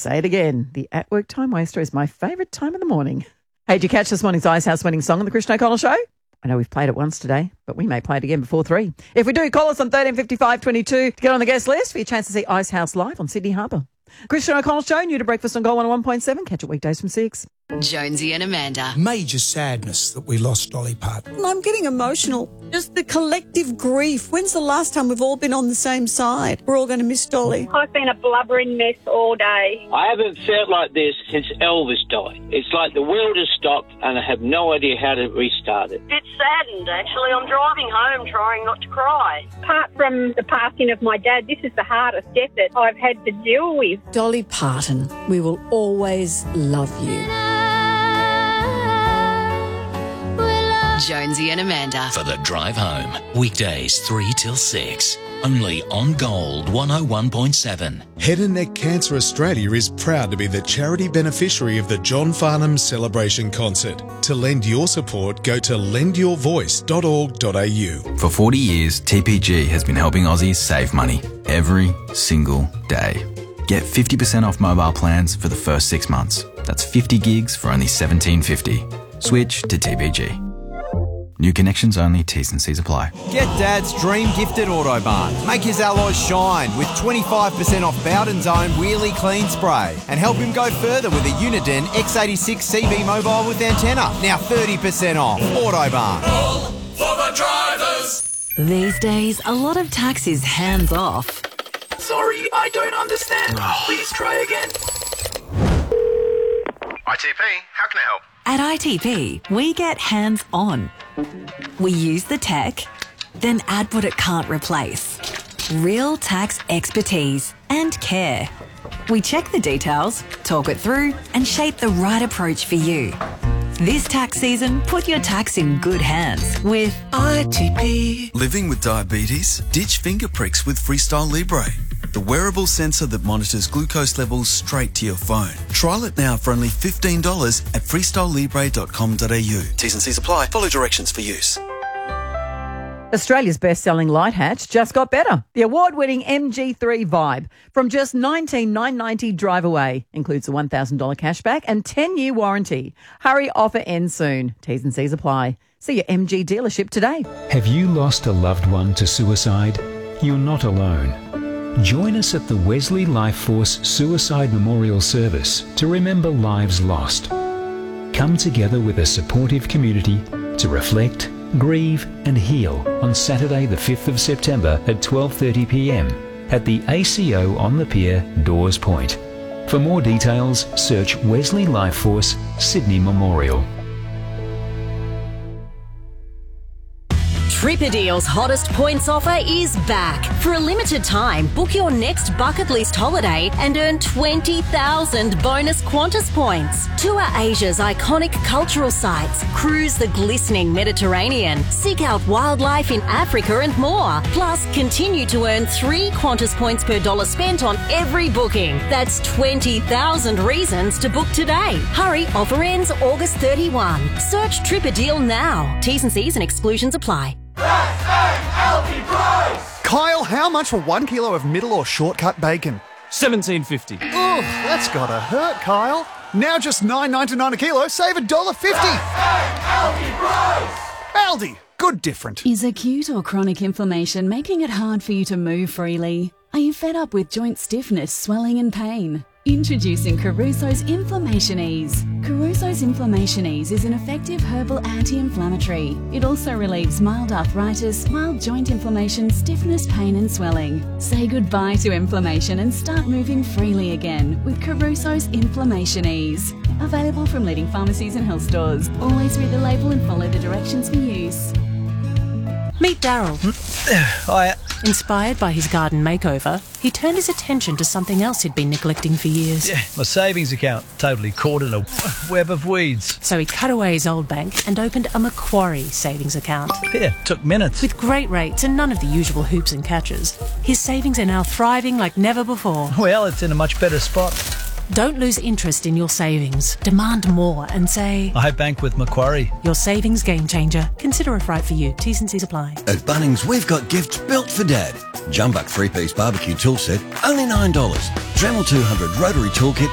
say it again. The at-work time waster is my favourite time of the morning. Hey, did you catch this morning's Ice House winning song on the Christian O'Connell Show? I know we've played it once today, but we may play it again before 3. If we do, call us on 1355 22 to get on the guest list for your chance to see Ice House live on Sydney Harbour. Christian O'Connell Show, new to breakfast on Gold 101.7. Catch it weekdays from 6. Jonesy and Amanda. Major sadness that we lost Dolly Parton. I'm getting emotional. Just the collective grief. When's the last time we've all been on the same side? We're all going to miss Dolly. I've been a blubbering mess all day. I haven't felt like this since Elvis died. It's like the world has stopped and I have no idea how to restart it. Bit saddened, actually. I'm driving home trying not to cry. Apart from the passing of my dad, this is the hardest death that I've had to deal with. Dolly Parton, we will always love you. Jonesy and Amanda. For the drive home. Weekdays 3 till 6. Only on Gold 101.7. Head and Neck Cancer Australia is proud to be the charity beneficiary of the John Farnham Celebration Concert. To lend your support, go to lendyourvoice.org.au. For 40 years, TPG has been helping Aussies save money every single day. Get 50% off mobile plans for the first 6 months. That's 50 gigs for only $17.50. Switch to TPG. New connections only, T's and C's apply. Get Dad's dream gift at Autobarn. Make his alloys shine with 25% off Bowden's own Wheelie Clean Spray. And help him go further with a Uniden X86 CB mobile with antenna. Now 30% off. Autobarn. All for the drivers. These days, a lot of tax is hands off. Sorry, I don't understand. Please try again. ITP, how can I help? At ITP, we get hands-on. We use the tech, then add what it can't replace. Real tax expertise and care. We check the details, talk it through, and shape the right approach for you. This tax season, put your tax in good hands with ITP. Living with diabetes? Ditch finger pricks with Freestyle Libre, the wearable sensor that monitors glucose levels straight to your phone. Trial it now for only $15 at freestylelibre.com.au. T's and C's apply. Follow directions for use. Australia's best-selling light hatch just got better. The award-winning MG3 Vibe from just $19,990 drive away. Includes a $1,000 cashback and 10-year warranty. Hurry, offer ends soon. T's and C's apply. See your MG dealership today. Have you lost a loved one to suicide? You're not alone. Join us at the Wesley Life Force Suicide Memorial Service to remember lives lost. Come together with a supportive community to reflect, grieve and heal on Saturday the 5th of September at 12:30 p.m. at the ACO on the Pier, Dawes Point. For more details, search Wesley Life Force Sydney Memorial. Tripadeal's hottest points offer is back. For a limited time, book your next bucket list holiday and earn 20,000 bonus Qantas points. Tour Asia's iconic cultural sites, cruise the glistening Mediterranean, seek out wildlife in Africa and more. Plus, continue to earn 3 Qantas points per dollar spent on every booking. That's 20,000 reasons to book today. Hurry, offer ends August 31. Search Tripadeal now. T's and C's and exclusions apply. Kyle, how much for 1 kilo of middle or shortcut bacon? $17.50. Oh, that's gotta hurt, Kyle. Now just $9.99 a kilo, save $1.50. Aldi, good different. Is acute or chronic inflammation making it hard for you to move freely? Are you fed up with joint stiffness, swelling and pain? Introducing Caruso's Inflammation Ease. Caruso's Inflammation Ease is an effective herbal anti-inflammatory. It also relieves mild arthritis, mild joint inflammation, stiffness, pain and swelling. Say goodbye to inflammation and start moving freely again with Caruso's Inflammation Ease. Available from leading pharmacies and health stores. Always read the label and follow the directions for use. Meet Daryl. Hiya. Inspired by his garden makeover, he turned his attention to something else he'd been neglecting for years. Yeah, my savings account totally caught in a web of weeds. So he cut away his old bank and opened a Macquarie savings account. Yeah, took minutes. With great rates and none of the usual hoops and catches, his savings are now thriving like never before. Well, it's in a much better spot. Don't lose interest in your savings. Demand more and say, I bank with Macquarie. Your savings game changer. Consider if right for you. T's and C's apply. At Bunnings, we've got gifts built for Dad. Jumbuck 3-piece barbecue tool set, only $9. Dremel 200 rotary toolkit,